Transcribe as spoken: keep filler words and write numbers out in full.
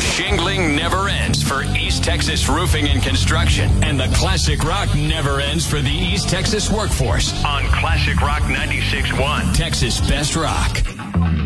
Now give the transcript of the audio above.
shingling never ends for East Texas Roofing and Construction. And the classic rock never ends for the East Texas workforce on Classic Rock ninety-six point one, Texas Best Rock.